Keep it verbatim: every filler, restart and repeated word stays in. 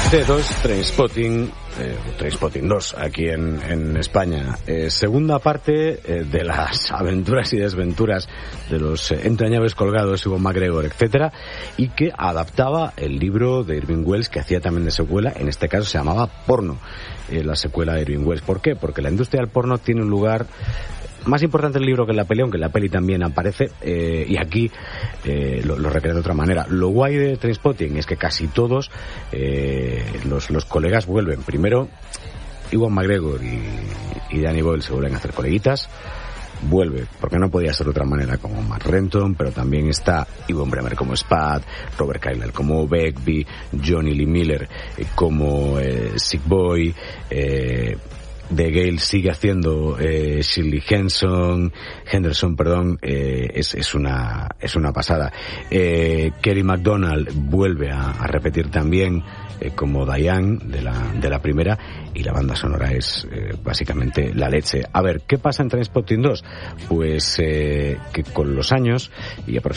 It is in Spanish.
T dos, Trainspotting, eh, Trainspotting dos, aquí en, en España. Eh, segunda parte eh, de las aventuras y desventuras de los eh, entrañables colgados, Ewan McGregor, etcétera, y que adaptaba el libro de Irving Welsh, que hacía también de secuela, en este caso se llamaba Porno, eh, la secuela de Irving Welsh. ¿Por qué? Porque la industria del porno tiene un lugar más importante en el libro que en la peli, aunque en la peli también aparece, eh, y aquí eh, lo, lo recrea de otra manera. Lo guay de Trainspotting es que casi todos eh, los, los colegas vuelven. Primero, Ewan McGregor y, y Danny Boyle se vuelven a hacer coleguitas. Vuelve, porque no podía ser de otra manera, como Mark Renton, pero también está Ewan Bremer como Spad, Robert Kyle como Begbie, Johnny Lee Miller eh, como eh, Sick Boy, eh, De Gale sigue haciendo eh, Shirley Henson, Henderson, perdón, eh, es, es una es una pasada. Eh, Kerry MacDonald vuelve a, a repetir también eh, como Diane de la de la primera, y la banda sonora es eh, básicamente la leche. A ver, ¿qué pasa en Trainspotting dos? Pues eh, que con los años y